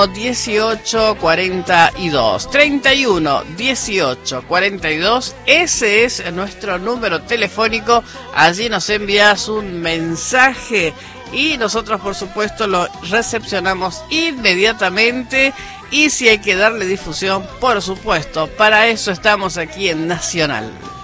18 42 31 18 42, ese es nuestro número telefónico. Allí nos envías un mensaje y nosotros por supuesto lo recepcionamos inmediatamente, y si hay que darle difusión, por supuesto, para eso estamos aquí en Nacional.